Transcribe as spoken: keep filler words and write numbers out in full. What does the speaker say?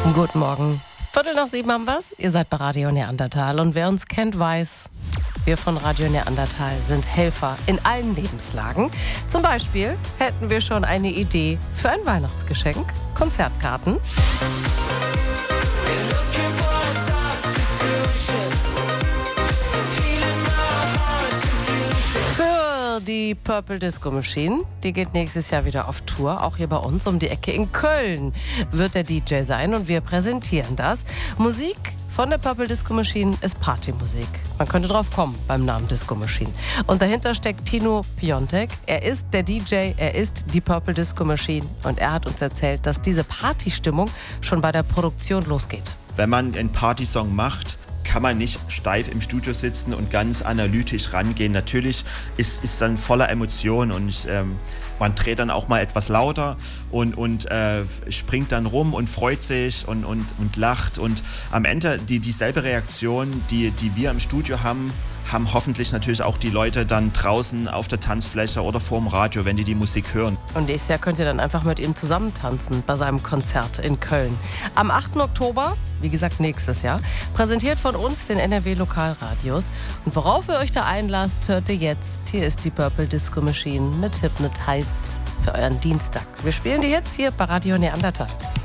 Guten Morgen. Viertel nach sieben haben wir's. Ihr seid bei Radio Neandertal. Und wer uns kennt, weiß, wir von Radio Neandertal sind Helfer in allen Lebenslagen. Zum Beispiel hätten wir schon eine Idee für ein Weihnachtsgeschenk. Konzertkarten. Für die Purple Disco Machine. Die geht nächstes Jahr wieder auf Tour. Auch hier bei uns um die Ecke in Köln wird der D J sein und wir präsentieren das. Musik von der Purple Disco Machine ist Partymusik. Man könnte drauf kommen beim Namen Disco Machine. Und dahinter steckt Tino Piontek. Er ist der D J, er ist die Purple Disco Machine. Und er hat uns erzählt, dass diese Partystimmung schon bei der Produktion losgeht. Wenn man einen Partysong macht, kann man nicht steif im Studio sitzen und ganz analytisch rangehen. Natürlich ist es dann voller Emotionen und ähm, man dreht dann auch mal etwas lauter und, und äh, springt dann rum und freut sich und, und, und lacht. Und am Ende die, dieselbe Reaktion, die, die wir im Studio haben, haben hoffentlich natürlich auch die Leute dann draußen auf der Tanzfläche oder vorm Radio, wenn die die Musik hören. Und nächstes Jahr könnt ihr dann einfach mit ihm zusammen tanzen bei seinem Konzert in Köln. Am achten Oktober, wie gesagt nächstes Jahr, präsentiert von uns den N R W Lokalradios. Und worauf ihr euch da einlasst, hört ihr jetzt. Hier ist die Purple Disco Machine mit Hypnotized für euren Dienstag. Wir spielen die Hits hier bei Radio Neandertal.